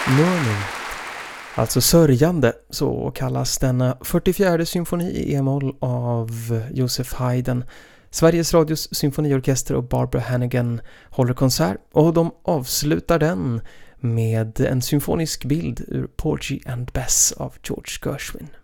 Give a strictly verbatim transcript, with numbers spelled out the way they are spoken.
Mourning. Alltså sörjande, så kallas denna fyrtiofjärde symfoni i e-moll av Joseph Haydn. Sveriges Radios symfoniorkester och Barbara Hannigan håller konsert, och de avslutar den med en symfonisk bild ur Porgy and Bess av George Gershwin.